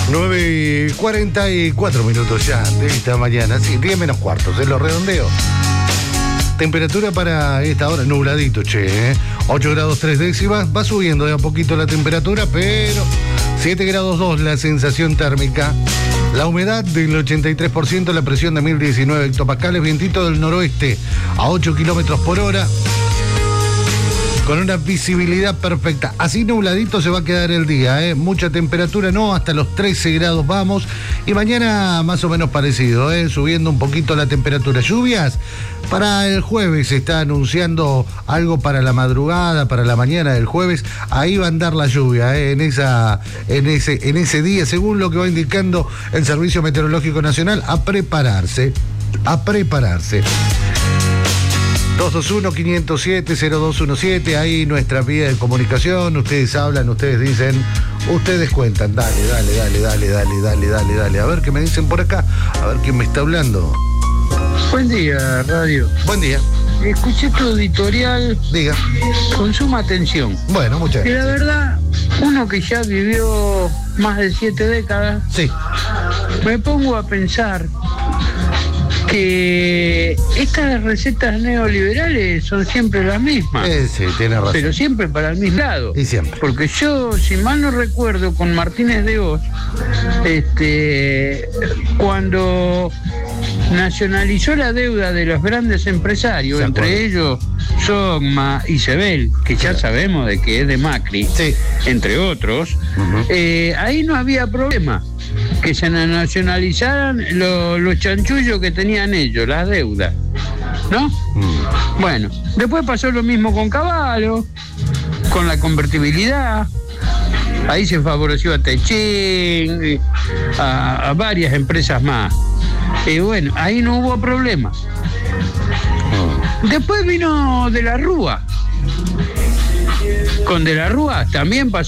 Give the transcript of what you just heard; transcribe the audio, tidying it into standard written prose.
9:44 ya de esta mañana, sí, 10 menos cuartos, en los redondeos. Temperatura para esta hora, nubladito, 8 grados 3 décimas, va subiendo de a poquito la temperatura, pero 7 grados 2 la sensación térmica. La humedad del 83%, la presión de 1019 hectopascales, vientito del noroeste a 8 kilómetros por hora. Con una visibilidad perfecta. Así nubladito se va a quedar el día, mucha temperatura, no, hasta los 13 grados vamos. Y mañana más o menos parecido, subiendo un poquito la temperatura. Lluvias para el jueves, se está anunciando algo para la madrugada, para la mañana del jueves. Ahí va a andar la lluvia, en ese día, según lo que va indicando el Servicio Meteorológico Nacional. A prepararse. 221-507-0217, ahí nuestra vía de comunicación. Ustedes hablan, ustedes dicen, ustedes cuentan. Dale. A ver qué me dicen por acá, a ver quién me está hablando. Buen día, radio. Buen día. Escuché tu editorial. Diga. Con suma atención. Bueno, muchas gracias. Y la verdad, uno que ya vivió más de 7 décadas, sí, me pongo a pensar que estas recetas neoliberales son siempre las mismas. Sí, tiene razón. Pero siempre para el mismo lado. Y siempre. Porque yo, si mal no recuerdo, con Martínez de Hoz, cuando nacionalizó la deuda de los grandes empresarios, entre ellos Sogma y Sebel, que ya sabemos de que es de Macri, sí, entre otros, ahí no había problema que se nacionalizaran los chanchullos que tenían ellos, las deudas, ¿no? Bueno, después pasó lo mismo con Cavallo, con la convertibilidad. Ahí se favoreció a Techín, a varias empresas más. Bueno, ahí no hubo problema. Después vino De la Rúa. Con De la Rúa también pasó